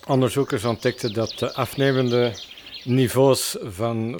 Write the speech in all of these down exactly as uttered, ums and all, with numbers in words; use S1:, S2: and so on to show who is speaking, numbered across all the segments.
S1: Onderzoekers ontdekten dat de afnemende niveaus van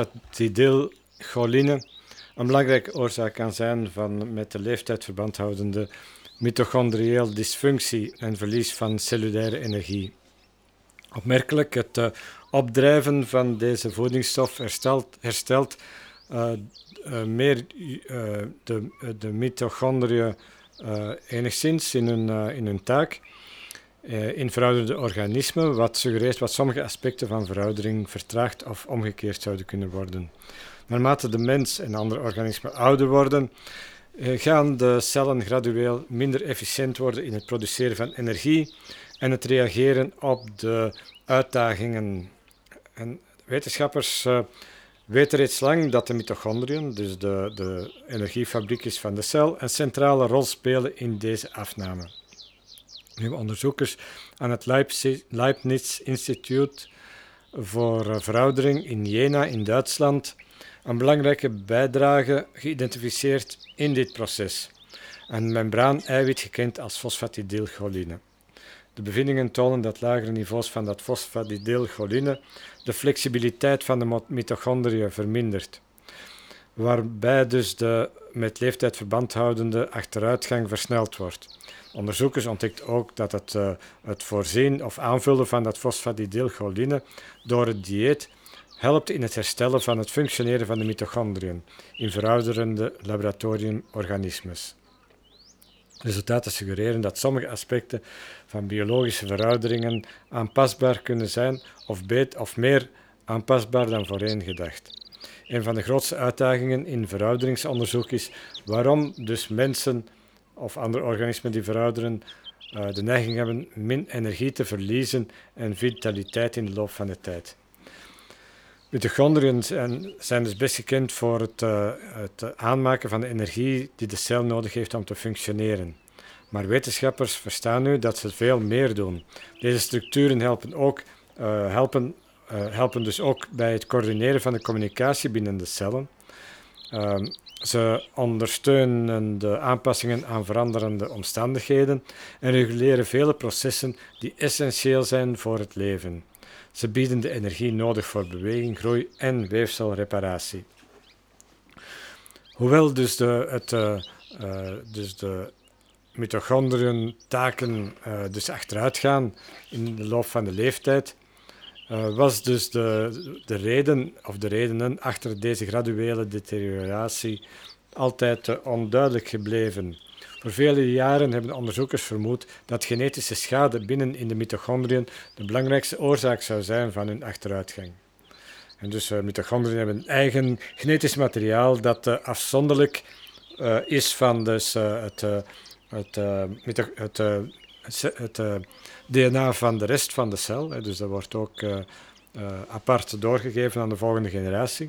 S1: fosfatidylcholine een belangrijke oorzaak kan zijn van met de leeftijd verband houdende mitochondriële dysfunctie en verlies van cellulaire energie. Opmerkelijk, het uh, opdrijven van deze voedingsstof herstelt, herstelt uh, uh, meer uh, de, de mitochondriën uh, enigszins in hun, uh, in hun taak uh, in verouderde organismen, wat suggereert wat sommige aspecten van veroudering vertraagd of omgekeerd zouden kunnen worden. Naarmate de mens en andere organismen ouder worden, uh, gaan de cellen gradueel minder efficiënt worden in het produceren van energie en het reageren op de uitdagingen. En wetenschappers uh, weten reeds lang dat de mitochondriën, dus de, de energiefabriekjes van de cel, een centrale rol spelen in deze afname. Nu, onderzoekers aan het Leibniz Instituut voor uh, Veroudering in Jena in Duitsland een belangrijke bijdrage geïdentificeerd in dit proces. Een membraan-eiwit gekend als fosfatidylcholine. De bevindingen tonen dat lagere niveaus van dat fosfatidylcholine de flexibiliteit van de mitochondriën vermindert, waarbij dus de met leeftijd verband houdende achteruitgang versneld wordt. Onderzoekers ontdekten ook dat het, uh, het voorzien of aanvullen van dat fosfatidylcholine door het dieet helpt in het herstellen van het functioneren van de mitochondriën in verouderende laboratoriumorganismes. Resultaten suggereren dat sommige aspecten van biologische verouderingen aanpasbaar kunnen zijn of, beter, of meer aanpasbaar dan voorheen gedacht. Een van de grootste uitdagingen in verouderingsonderzoek is waarom dus mensen of andere organismen die verouderen uh, de neiging hebben min energie te verliezen en vitaliteit in de loop van de tijd. Mitochondriën zijn, zijn dus best gekend voor het, uh, het aanmaken van de energie die de cel nodig heeft om te functioneren. Maar wetenschappers verstaan nu dat ze veel meer doen. Deze structuren helpen, ook, uh, helpen, uh, helpen dus ook bij het coördineren van de communicatie binnen de cellen. Uh, ze ondersteunen de aanpassingen aan veranderende omstandigheden en reguleren vele processen die essentieel zijn voor het leven. Ze bieden de energie nodig voor beweging, groei en weefselreparatie. Hoewel dus de, het, uh, uh, dus de mitochondriën taken uh, dus achteruit gaan in de loop van de leeftijd, uh, was dus de, de reden of de redenen achter deze graduele deterioratie altijd uh, onduidelijk gebleven. Voor vele jaren hebben onderzoekers vermoed dat genetische schade binnen in de mitochondriën de belangrijkste oorzaak zou zijn van hun achteruitgang. En dus uh, mitochondriën hebben een eigen genetisch materiaal dat uh, afzonderlijk uh, is van dus, uh, het, uh, het, uh, mito- het, uh, het, het uh, D N A van de rest van de cel. Hè. Dus dat wordt ook uh, uh, apart doorgegeven aan de volgende generatie.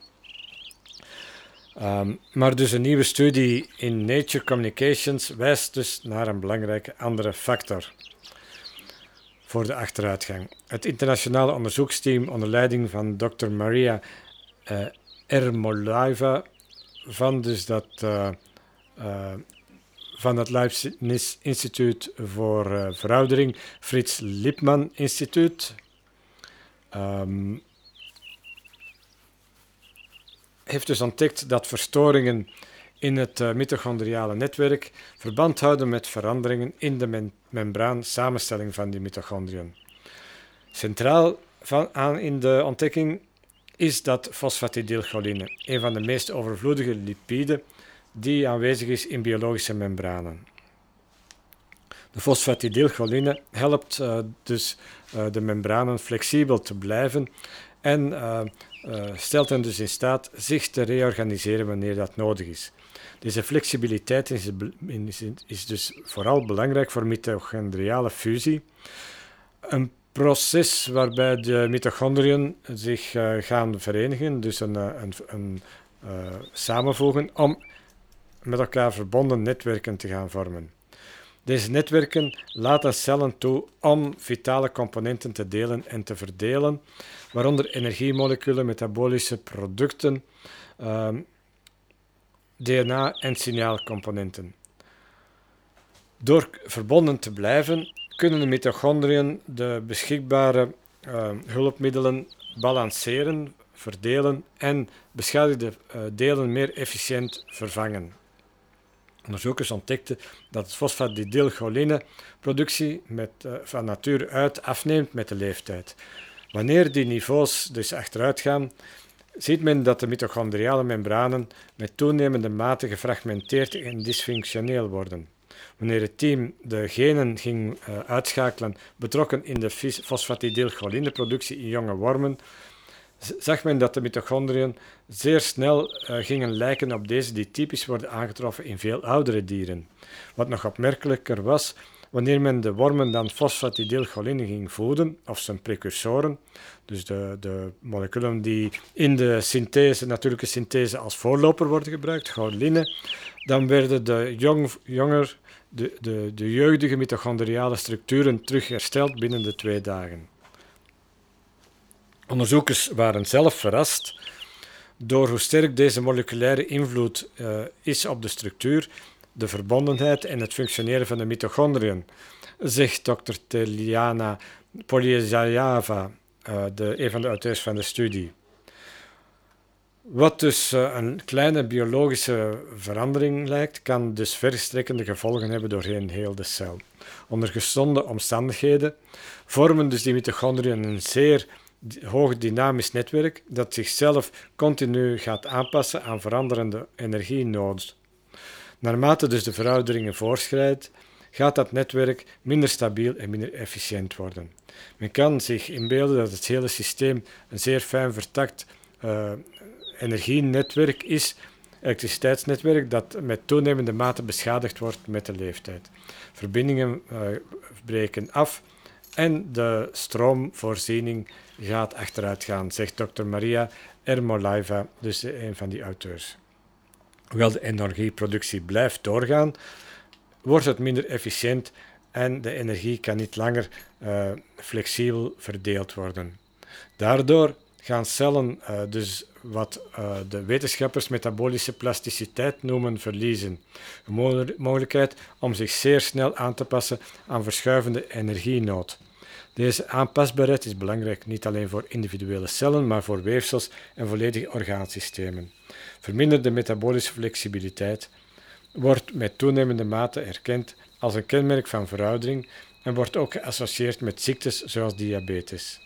S1: Um, maar dus een nieuwe studie in Nature Communications wijst dus naar een belangrijke andere factor voor de achteruitgang. Het internationale onderzoeksteam onder leiding van dokter Maria uh, Ermolaiva van, dus dat, uh, uh, van het Leibniz Instituut voor uh, Veroudering, Frits Lipman Instituut, um, heeft dus ontdekt dat verstoringen in het uh, mitochondriale netwerk verband houden met veranderingen in de mem- membraansamenstelling van die mitochondriën. Centraal van, aan in de ontdekking is dat fosfatidylcholine, een van de meest overvloedige lipiden die aanwezig is in biologische membranen. De fosfatidylcholine helpt uh, dus uh, de membranen flexibel te blijven en uh, uh, stelt hen dus in staat zich te reorganiseren wanneer dat nodig is. Deze flexibiliteit is, is, is dus vooral belangrijk voor mitochondriale fusie, een proces waarbij de mitochondriën zich uh, gaan verenigen, dus een, een, een uh, samenvoegen om met elkaar verbonden netwerken te gaan vormen. Deze netwerken laten cellen toe om vitale componenten te delen en te verdelen, waaronder energiemoleculen, metabolische producten, uh, D N A en signaalcomponenten. Door verbonden te blijven, kunnen de mitochondriën de beschikbare uh, hulpmiddelen balanceren, verdelen en beschadigde uh, delen meer efficiënt vervangen. Onderzoekers ontdekten dat het fosfatidylcholineproductie met, uh, van nature uit afneemt met de leeftijd. Wanneer die niveaus dus achteruit gaan, ziet men dat de mitochondriale membranen met toenemende mate gefragmenteerd en dysfunctioneel worden. Wanneer het team de genen ging uh, uitschakelen betrokken in de fosfatidylcholineproductie in jonge wormen, zag men dat de mitochondriën zeer snel uh, gingen lijken op deze die typisch worden aangetroffen in veel oudere dieren. Wat nog opmerkelijker was, wanneer men de wormen dan fosfatidylcholine ging voeden, of zijn precursoren, dus de, de moleculen die in de synthese, natuurlijke synthese als voorloper worden gebruikt, choline, dan werden de, jong, jonger, de, de, de jeugdige mitochondriale structuren terug hersteld binnen de twee dagen. Onderzoekers waren zelf verrast door hoe sterk deze moleculaire invloed uh, is op de structuur, de verbondenheid en het functioneren van de mitochondriën, zegt dokter Teliana Poliezajava, uh, de, een van de auteurs van de studie. Wat dus uh, een kleine biologische verandering lijkt, kan dus verstrekkende gevolgen hebben doorheen heel de cel. Onder gezonde omstandigheden vormen dus die mitochondriën een zeer hoog dynamisch netwerk dat zichzelf continu gaat aanpassen aan veranderende energienoden. Naarmate dus de veroudering voorschrijdt, gaat dat netwerk minder stabiel en minder efficiënt worden. Men kan zich inbeelden dat het hele systeem een zeer fijn vertakt uh, energienetwerk is, elektriciteitsnetwerk dat met toenemende mate beschadigd wordt met de leeftijd. Verbindingen uh, breken af en de stroomvoorziening gaat achteruit gaan, zegt dokter Maria Ermolaiva, dus een van die auteurs. Hoewel de energieproductie blijft doorgaan, wordt het minder efficiënt en de energie kan niet langer uh, flexibel verdeeld worden. Daardoor gaan cellen uh, dus wat uh, de wetenschappers metabolische plasticiteit noemen verliezen. Een mo- mogelijkheid om zich zeer snel aan te passen aan verschuivende energienood. Deze aanpasbaarheid is belangrijk niet alleen voor individuele cellen, maar voor weefsels en volledige orgaansystemen. Verminderde metabolische flexibiliteit wordt met toenemende mate erkend als een kenmerk van veroudering en wordt ook geassocieerd met ziektes zoals diabetes.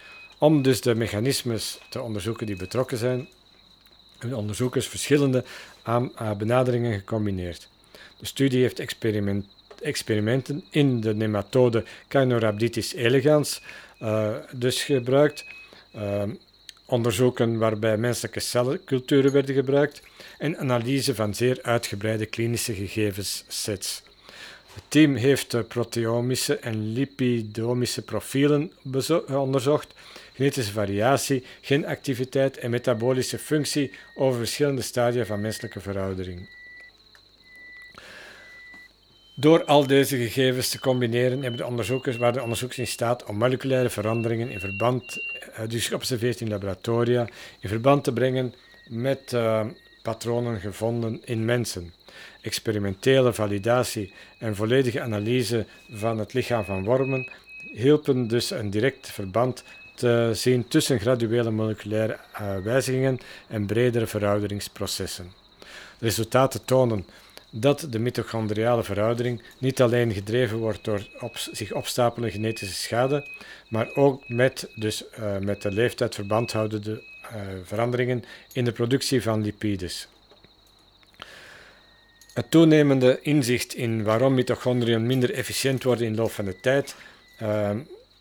S1: Om dus de mechanismes te onderzoeken die betrokken zijn, hebben onderzoekers verschillende benaderingen gecombineerd. De studie heeft experiment, experimenten in de nematode Caenorhabditis elegans uh, dus gebruikt, uh, onderzoeken waarbij menselijke celculturen werden gebruikt en analyse van zeer uitgebreide klinische gegevenssets. Het team heeft proteomische en lipidomische profielen onderzocht, genetische variatie, genactiviteit en metabolische functie over verschillende stadia van menselijke veroudering. Door al deze gegevens te combineren hebben de onderzoekers, waren de onderzoekers in staat om moleculaire veranderingen in verband, dus geobserveerd in laboratoria, in verband te brengen met uh, patronen gevonden in mensen. Experimentele validatie en volledige analyse van het lichaam van wormen hielpen dus een direct verband te zien tussen graduele moleculaire uh, wijzigingen en bredere verouderingsprocessen. De resultaten tonen dat de mitochondriale veroudering niet alleen gedreven wordt door op, zich opstapelende genetische schade, maar ook met, dus, uh, met de leeftijd verband houdende uh, veranderingen in de productie van lipides. Het toenemende inzicht in waarom mitochondriën minder efficiënt worden in de loop van de tijd uh,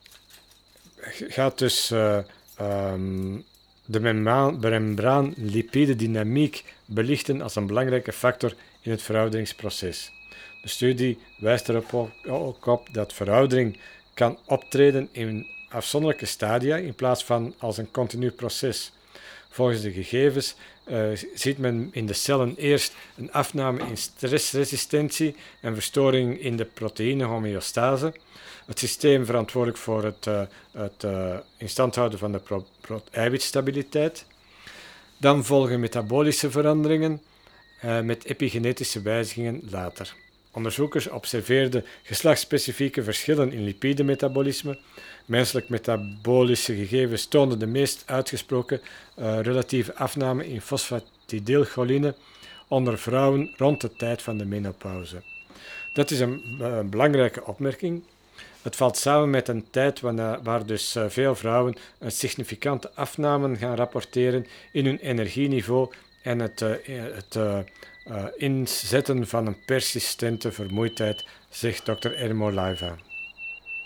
S1: gaat dus uh, um, de membraan-lipide-dynamiek belichten als een belangrijke factor in het verouderingsproces. De studie wijst erop ook op dat veroudering kan optreden in afzonderlijke stadia in plaats van als een continu proces. Volgens de gegevens uh, ziet men in de cellen eerst een afname in stressresistentie en verstoring in de proteïnehomeostase, het systeem verantwoordelijk voor het, uh, het uh, in stand houden van de pro- pro- eiwitstabiliteit. Dan volgen metabolische veranderingen uh, met epigenetische wijzigingen later. Onderzoekers observeerden geslachtsspecifieke verschillen in lipidemetabolisme. Menselijk metabolische gegevens toonden de meest uitgesproken uh, relatieve afname in fosfatidylcholine onder vrouwen rond de tijd van de menopauze. Dat is een, uh, een belangrijke opmerking. Het valt samen met een tijd waar, waar dus uh, veel vrouwen een significante afname gaan rapporteren in hun energieniveau en het, uh, het uh, uh, inzetten van een persistente vermoeidheid, zegt dokter Ermo Laiva.